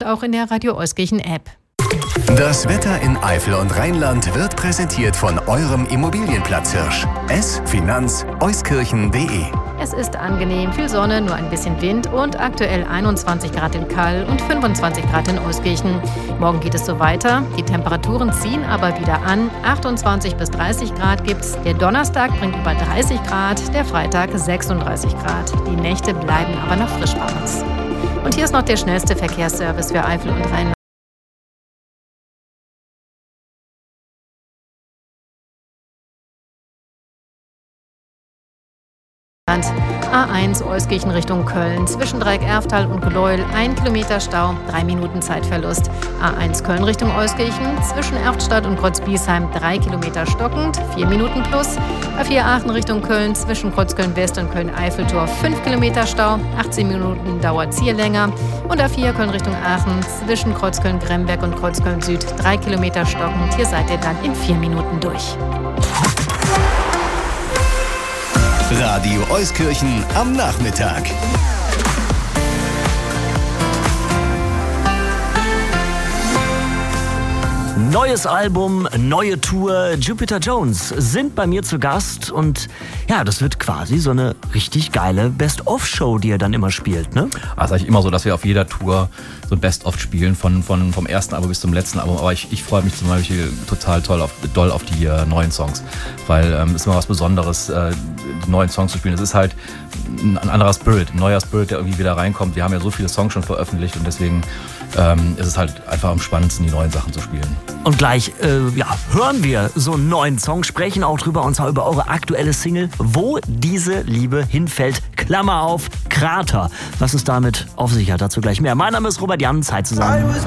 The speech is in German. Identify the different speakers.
Speaker 1: auch in der Radio Euskirchen App.
Speaker 2: Das Wetter in Eifel und Rheinland wird präsentiert von eurem Immobilienplatzhirsch. finanz-euskirchen.de.
Speaker 1: Es ist angenehm, viel Sonne, nur ein bisschen Wind und aktuell 21 Grad in Kall und 25 Grad in Euskirchen. Morgen geht es so weiter. Die Temperaturen ziehen aber wieder an. 28 bis 30 Grad gibt's. Der Donnerstag bringt über 30 Grad, der Freitag 36 Grad. Die Nächte bleiben aber noch frisch bei uns. Und hier ist noch der schnellste Verkehrsservice für Eifel und Rheinland. A1 Euskirchen Richtung Köln, zwischen Dreieck-Erftal und Gleuel 1 Kilometer Stau, 3 Minuten Zeitverlust. A1 Köln Richtung Euskirchen, zwischen Erftstadt und Kreuzbiesheim 3 Kilometer stockend, 4 Minuten plus. A4 Aachen Richtung Köln, zwischen Kreuzköln West und Köln-Eiffeltor 5 Kilometer Stau, 18 Minuten dauert es hier länger. Und A4 Köln Richtung Aachen, zwischen Kreuzköln-Gremberg und Kreuzköln Süd 3 Kilometer stockend. Hier seid ihr dann in 4 Minuten durch.
Speaker 2: Radio Euskirchen am Nachmittag.
Speaker 3: Neues Album, neue Tour. Jupiter Jones sind bei mir zu Gast und ja, das wird quasi so eine richtig geile Best-of-Show, die er dann immer spielt, ne?
Speaker 4: Das ist eigentlich immer so, dass wir auf jeder Tour so ein Best-of spielen, vom ersten Album bis zum letzten Album. Aber ich freue mich zum Beispiel total doll auf die neuen Songs, weil es ist immer was Besonderes, die neuen Songs zu spielen. Es ist halt ein anderer Spirit, ein neuer Spirit, der irgendwie wieder reinkommt. Wir haben ja so viele Songs schon veröffentlicht und deswegen ist es halt einfach am spannendsten, die neuen Sachen zu spielen.
Speaker 3: Und gleich hören wir so einen neuen Song, sprechen auch drüber, und zwar über eure aktuelle Single, Wo diese Liebe hinfällt, Klammer auf, Krater. Was es damit auf sich hat, dazu gleich mehr. Mein Name ist Robert Jan, Zeit zusammen.